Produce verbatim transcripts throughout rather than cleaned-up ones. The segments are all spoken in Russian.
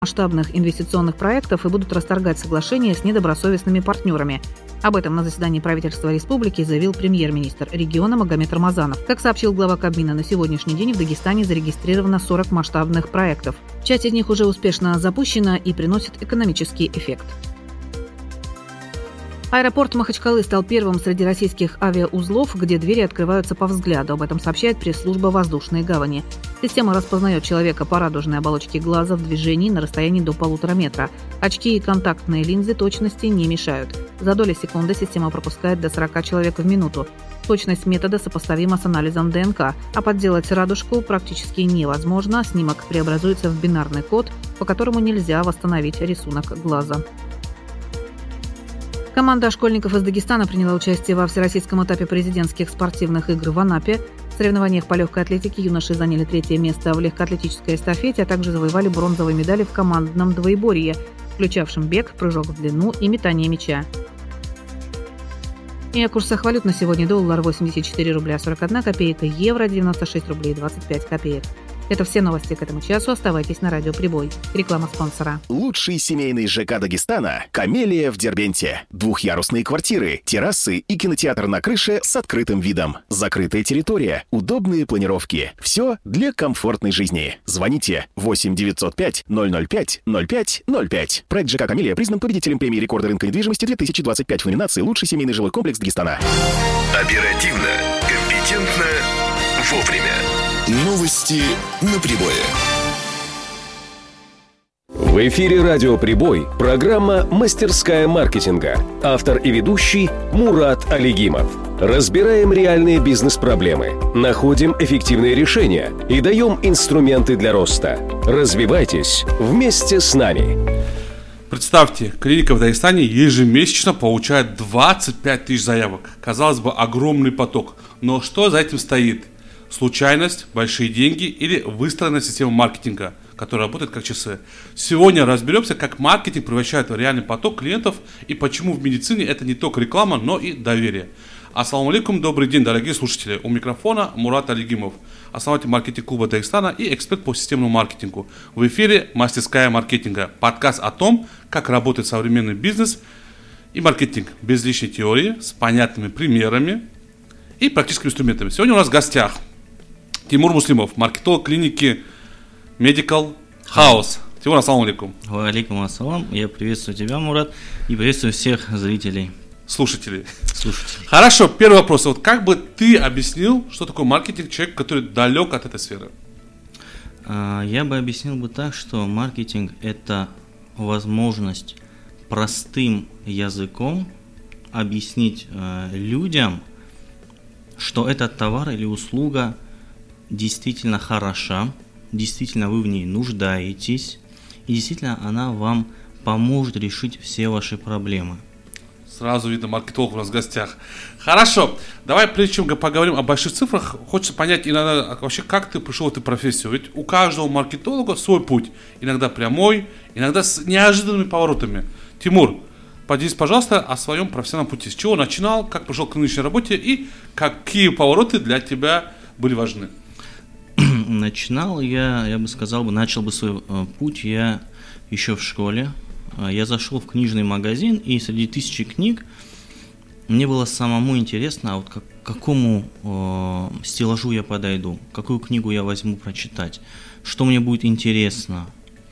масштабных инвестиционных проектов и будут расторгать соглашения с недобросовестными партнерами. Об этом на заседании правительства республики заявил премьер-министр региона Магомед Рамазанов. Как сообщил глава Кабмина, на сегодняшний день в Дагестане зарегистрировано сорок масштабных проектов. Часть из них уже успешно запущена и приносит экономический эффект. Аэропорт Махачкалы стал первым среди российских авиаузлов, где двери открываются по взгляду. Об этом сообщает пресс-служба воздушной гавани. Система распознает человека по радужной оболочке глаза в движении на расстоянии до полутора метра. Очки и контактные линзы точности не мешают. За доли секунды система пропускает до сорока человек в минуту. Точность метода сопоставима с анализом ДНК, а подделать радужку практически невозможно. Снимок преобразуется в бинарный код, по которому нельзя восстановить рисунок глаза. Команда школьников из Дагестана приняла участие во всероссийском этапе президентских спортивных игр в Анапе. В соревнованиях по легкой атлетике юноши заняли третье место в легкоатлетической эстафете, а также завоевали бронзовые медали в командном двоеборье, включавшем бег, прыжок в длину и метание мяча. И о курсах валют на сегодня: доллар восемьдесят четыре рубля сорок одна копейка, евро девяносто шесть рублей двадцать пять копеек. Это все новости к этому часу. Оставайтесь на радио Прибой. Реклама спонсора. Лучший семейный ЖК Дагестана – «Камелия» в Дербенте. Двухъярусные квартиры, террасы и кинотеатр на крыше с открытым видом. Закрытая территория, удобные планировки. Все для комфортной жизни. Звоните восемь девятьсот пять ноль ноль пять ноль пять ноль пять. Проект ЖК «Камелия» признан победителем премии рекорда рынка недвижимости две тысячи двадцать пять в номинации «Лучший семейный жилой комплекс Дагестана». Оперативно, компетентно, вовремя. Новости на Прибое. В эфире радио Прибой программа «Мастерская маркетинга». Автор и ведущий Мурат Алигимов. Разбираем реальные бизнес-проблемы, находим эффективные решения и даем инструменты для роста. Развивайтесь вместе с нами. Представьте, клиника в Дагестане ежемесячно получает двадцать пять тысяч заявок. Казалось бы, огромный поток. Но что за этим стоит? Случайность, большие деньги или выстроенная система маркетинга, которая работает как часы. Сегодня разберемся, как маркетинг превращает в реальный поток клиентов и почему в медицине это не только реклама, но и доверие. Ассаламу алейкум, добрый день, дорогие слушатели. У микрофона Мурат Алигимов, основатель маркетинг-клуба Дагестана и эксперт по системному маркетингу. В эфире «Мастерская маркетинга», подкаст о том, как работает современный бизнес и маркетинг без лишней теории, с понятными примерами и практическими инструментами. Сегодня у нас в гостях Тимур Муслимов, маркетолог клиники Medical House. Тимур, ассаламу алейкум. Ва алейкум ассалам. Я приветствую тебя, Мурат, и приветствую всех зрителей. Слушателей. Слушателей. Хорошо, первый вопрос. Вот как бы ты объяснил, что такое маркетинг, человек, который далек от этой сферы? Я бы объяснил бы так, что маркетинг – это возможность простым языком объяснить людям, что этот товар или услуга действительно хороша, действительно вы в ней нуждаетесь, и действительно она вам поможет решить все ваши проблемы. Сразу видно, маркетолог у нас в гостях. Хорошо, давай прежде чем поговорим о больших цифрах, хочется понять иногда вообще, как ты пришел в эту профессию. Ведь у каждого маркетолога свой путь, иногда прямой, иногда с неожиданными поворотами. Тимур, поделись, пожалуйста, о своем профессиональном пути. С чего начинал, как пришел к нынешней работе и какие повороты для тебя были важны? Начинал я, я бы сказал, бы, начал бы свой э, путь я еще в школе. Я зашел в книжный магазин, и среди тысячи книг мне было самому интересно, а вот как, к какому э, стеллажу я подойду, какую книгу я возьму прочитать, что мне будет интересно.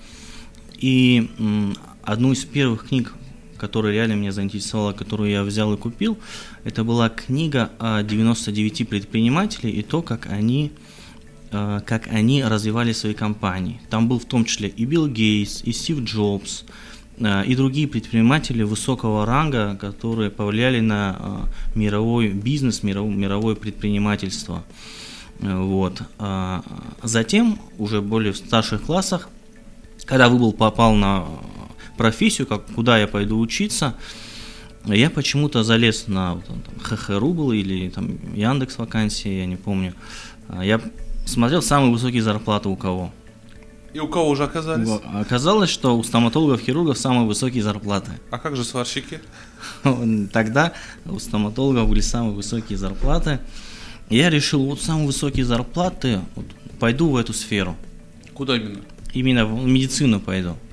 И э, одну из первых книг, которая реально меня заинтересовала, которую я взял и купил, это была книга о девяноста девяти предпринимателях и то, как они... как они развивали свои компании. Там был в том числе и Билл Гейтс, и Стив Джобс, и другие предприниматели высокого ранга, которые повлияли на мировой бизнес, мировое, мировое предпринимательство. Вот. Затем, уже более в старших классах, когда выбор попал на профессию, как, куда я пойду учиться, я почему-то залез на там, ХХ.ру был или там Яндекс вакансии, я не помню. Я смотрел самые высокие зарплаты у кого. И у кого уже оказались? Оказалось, что у стоматологов, хирургов самые высокие зарплаты. А как же сварщики? Тогда у стоматологов были самые высокие зарплаты. Я решил, вот самые высокие зарплаты, вот, пойду в эту сферу. Куда именно? Именно в медицину пойду.